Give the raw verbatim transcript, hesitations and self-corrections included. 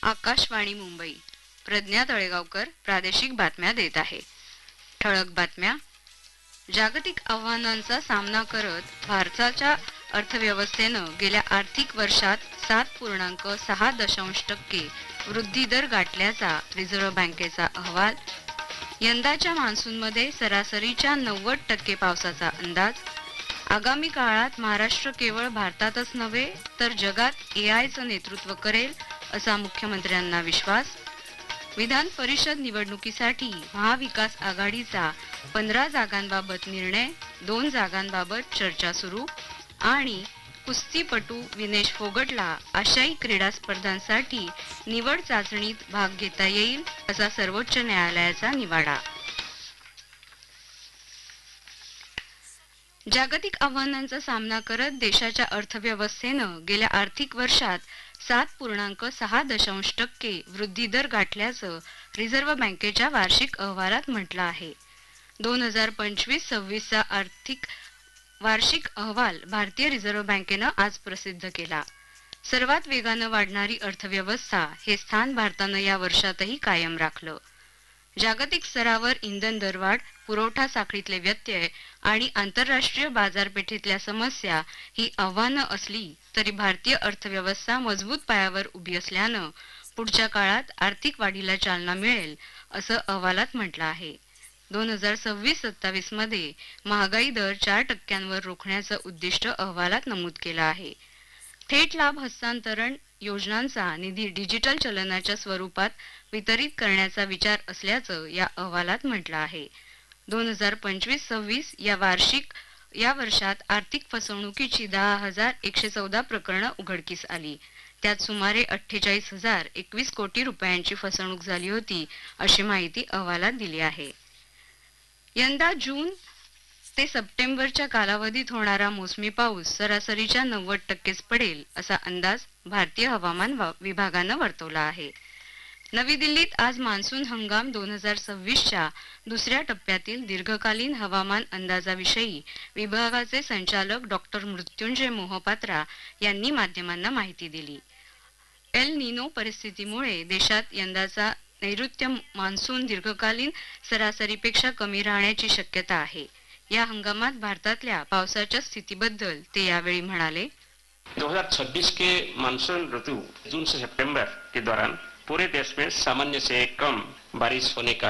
आकाशवाणी मुंबई. प्रज्ञा तळेगावकर प्रादेशिक बातम्या देत आहे. ठळक बातम्या. जागतिक आव्हानांचा सामना करत भारताच्या अर्थव्यवस्थेनं गेल्या आर्थिक वर्षात सात पूर्णांक सहा दशांश टक्के वृद्धी दर गाठल्याचा रिझर्व्ह बँकेचा अहवाल. यंदाच्या मान्सूनमध्ये सरासरीच्या नव्वद टक्के पावसाचा अंदाज. आगामी काळात महाराष्ट्र केवळ भारतातच नव्हे तर जगात ए आयचं नेतृत्व करेल असा मुख्यमंत्र्यांना विश्वास. विधान परिषद निवडणुकीसाठी महाविकास आघाडीचा पंधरा जागांबाबत निर्णय, दोन जागांबाबत चर्चा सुरू. आणि कुस्तीपटू विनेश फोगटला आशियाई क्रीडा स्पर्धांसाठी निवड चाचणीत भाग घेता येईल असा सर्वोच्च न्यायालयाचा निवाडा. जागतिक आव्हानांचा सामना करत देशाच्या अर्थव्यवस्थेनं गेल्या आर्थिक वर्षात सात पूर्णांक सहा दशांश टक्के वृद्धी दर गाठल्याचं रिझर्व्ह बँकेच्या वार्षिक अहवालात म्हटलं आहे. दोन हजार पंचवीस सव्वीसचा आर्थिक वार्षिक अहवाल भारतीय रिझर्व्ह बँकेनं आज प्रसिद्ध केला. सर्वात वेगानं वाढणारी अर्थव्यवस्था हे स्थान भारतानं या वर्षातही कायम राखलं. जागतिक स्तरावर इंधन दरवाढ, पुरवठा साखळीतले व्यत्यय आणि आंतरराष्ट्रीय बाजारपेठेतल्या समस्या ही आव्हानं असली तरी भारतीय अर्थव्यवस्था मजबूत पायावर उभी असल्यानं पुढच्या काळात आर्थिक वाढीला चालना मिळेल असं अहवालात म्हटलं आहे. दोन हजार सव्वीस सत्तावीस मध्ये महागाई दर चार टक्क्यांवर रोखण्याचं उद्दिष्ट अहवालात नमूद केलं आहे. थेट लाभ हस्तांतरण योजनांचा निधी डिजिटल चलनाच्या स्वरूपात वितरित करण्याचा विचार असल्याचं या अहवालात म्हटलं आहे. दोन हजार पंचवीस सव्वीस या वार्षिक या वर्षात आर्थिक फसवणुकीची दहा हजार एकशे चौदा प्रकरणं उघडकीस आली. त्यात सुमारे अठ्ठेचाळीस हजार एकवीस कोटी रुपयांची फसवणूक झाली होती अशी माहिती अहवालात दिली आहे. यंदा जून ते सप्टेंबरच्या कालावधीत होणारा मोसमी पाऊस सरासरीच्या नव्वद टक्केच पडेल असा अंदाज भारतीय हवामान विभागानं वर्तवला आहे. नवी दिल्लीत आज मान्सून हंगाम दोन हजार सव्वीसच्या दुसऱ्या टप्प्यातील दीर्घकालीन हवामान अंदाजाविषयी विभागाचे संचालक डॉक्टर मृत्युंजय मोहपात्रा यांनी माध्यमांना माहिती दिली. एल निनो परिस्थितीमुळे देशात यंदाचा नैऋत्य मान्सून दीर्घकालीन सरासरीपेक्षा कमी राहण्याची शक्यता आहे. या हंगामात भारतातल्या पावसाच्या स्थितीबद्दल ते यावेळी म्हणाले. दो हजार छब्बीस के मानसून ऋतु जून से सितंबर के दौरान पूरे देश में सामान्य से कम बारिश होने का